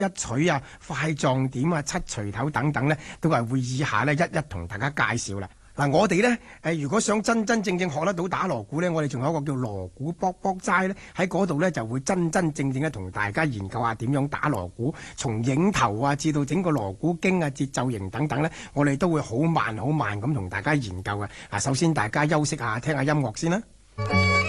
一取啊、快撞點啊、七隨頭等等呢，都係會以下呢一一同大家介紹啦。嗱，我哋呢，如果想真真正正學得到打鑼鼓呢，我哋仲有一個叫鑼鼓卜卜齋呢，喺嗰度呢，就會真真正正咧同大家研究下點樣打鑼鼓，從影頭啊至到整個鑼鼓經啊、節奏型等等呢，我哋都會好慢好慢咁同大家研究嘅。首先大家休息下，聽下音樂先啦。